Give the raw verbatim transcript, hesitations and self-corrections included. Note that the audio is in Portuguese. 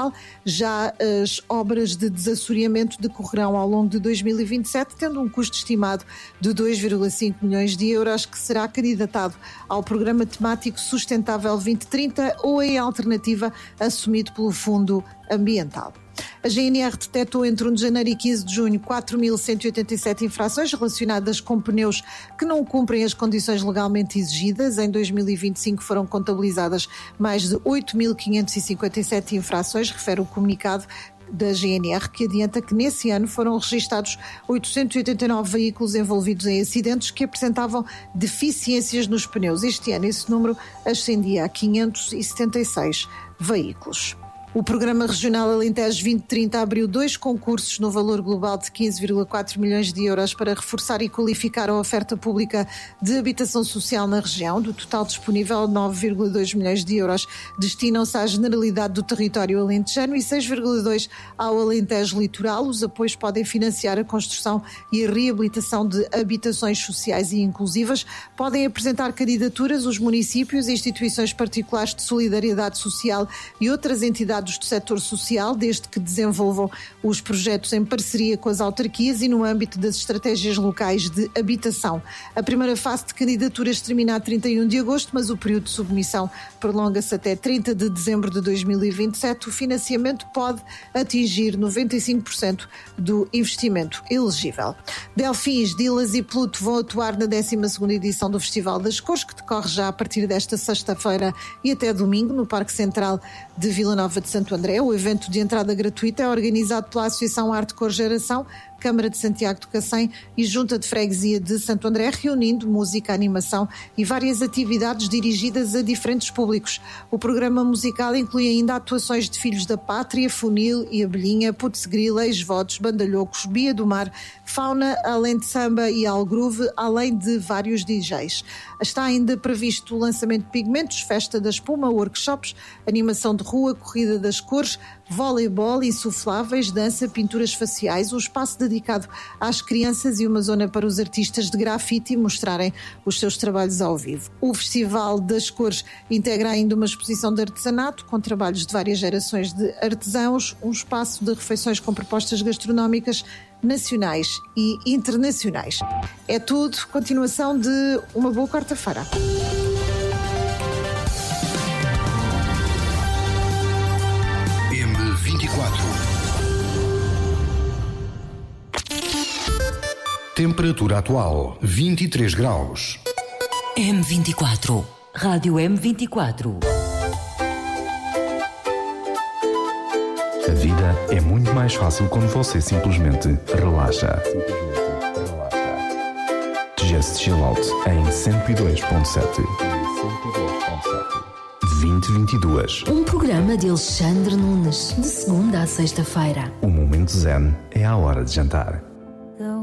Nacional. Já as obras de desassoreamento decorrerão ao longo de dois mil e vinte e sete, tendo um custo estimado de dois vírgula cinco milhões de euros, que será candidatado ao Programa Temático Sustentável vinte trinta ou em alternativa assumido pelo Fundo Ambiental. A G N R detectou entre um de janeiro e quinze de junho quatro mil cento e oitenta e sete infrações relacionadas com pneus que não cumprem as condições legalmente exigidas. Em dois mil e vinte e cinco foram contabilizadas mais de oito mil quinhentas e cinquenta e sete infrações, refere o comunicado da G N R, que adianta que nesse ano foram registados oitocentos e oitenta e nove veículos envolvidos em acidentes que apresentavam deficiências nos pneus. Este ano esse número ascendia a quinhentos e setenta e seis veículos. O Programa Regional Alentejo vinte trinta abriu dois concursos no valor global de quinze vírgula quatro milhões de euros para reforçar e qualificar a oferta pública de habitação social na região. Do total disponível, nove vírgula dois milhões de euros destinam-se à generalidade do território alentejano e seis vírgula dois ao Alentejo Litoral. Os apoios podem financiar a construção e a reabilitação de habitações sociais e inclusivas. Podem apresentar candidaturas os municípios, instituições particulares de solidariedade social e outras entidades do setor social, desde que desenvolvam os projetos em parceria com as autarquias e no âmbito das estratégias locais de habitação. A primeira fase de candidaturas termina a trinta e um de agosto, mas o período de submissão prolonga-se até trinta de dezembro de dois mil e vinte e sete. O financiamento pode atingir noventa e cinco por cento do investimento elegível. Delfins, Dilas e Pluto vão atuar na décima segunda edição do Festival das Cores, que decorre já a partir desta sexta-feira e até domingo no Parque Central de Vila Nova de Santo André. O evento de entrada gratuita é organizado pela Associação Arte Cor Geração, Câmara de Santiago do Cacém e Junta de Freguesia de Santo André, reunindo música, animação e várias atividades dirigidas a diferentes públicos. O programa musical inclui ainda atuações de Filhos da Pátria, Funil e Abelhinha, Putz-Grila, Ex-Votos, Bandalhocos, Bia do Mar, Fauna, além de samba e algroove, além de vários D Js. Está ainda previsto o lançamento de pigmentos, festa da espuma, workshops, animação de rua, corrida das cores, voleibol, insufláveis, dança, pinturas faciais, um espaço dedicado às crianças e uma zona para os artistas de grafite mostrarem os seus trabalhos ao vivo. O Festival das Cores integra ainda uma exposição de artesanato com trabalhos de várias gerações de artesãos, um espaço de refeições com propostas gastronómicas nacionais e internacionais. É tudo. Continuação de uma boa quarta-feira. M vinte e quatro. Temperatura atual vinte e três graus. M vinte e quatro. Rádio M vinte e quatro. A vida é muito mais fácil quando você simplesmente relaxa. Just Chill Out em cento e dois ponto sete. vinte e vinte e dois. Um programa de Alexandre Nunes, de segunda a sexta-feira. O momento zen é a hora de jantar.